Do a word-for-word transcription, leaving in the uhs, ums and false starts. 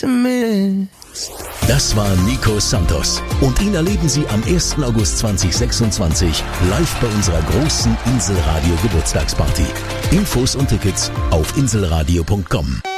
Das war Nico Santos und ihn erleben Sie am ersten August zweitausendsechsundzwanzig live bei unserer großen Inselradio Geburtstagsparty. Infos und Tickets auf inselradio punkt com.